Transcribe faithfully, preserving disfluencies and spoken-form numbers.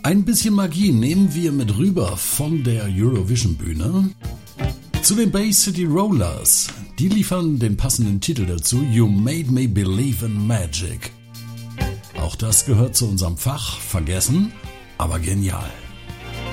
Ein bisschen Magie nehmen wir mit rüber von der Eurovision-Bühne zu den Bay City Rollers. Die liefern den passenden Titel dazu, You Made Me Believe in Magic. Auch das gehört zu unserem Fach, vergessen, aber genial.